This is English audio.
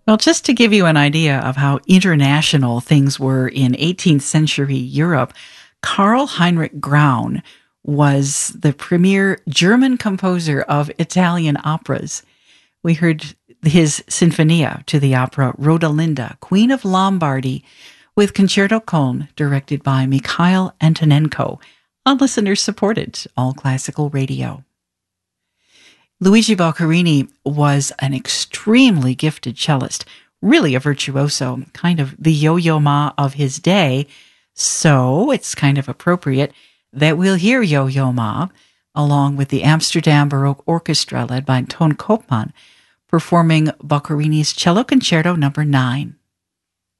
Well, just to give you an idea of how international things were in 18th century Europe, Karl Heinrich Graun was the premier German composer of Italian operas. We heard his Sinfonia to the opera Rodalinda, Queen of Lombardy, with Concerto Köln, directed by Mikhail Antonenko, on listener-supported All Classical Radio. Luigi Boccherini was an extremely gifted cellist, really a virtuoso, kind of the Yo-Yo Ma of his day, so it's kind of appropriate that we'll hear Yo-Yo Ma, along with the Amsterdam Baroque Orchestra led by Ton Koopman, performing Boccherini's Cello Concerto No. 9.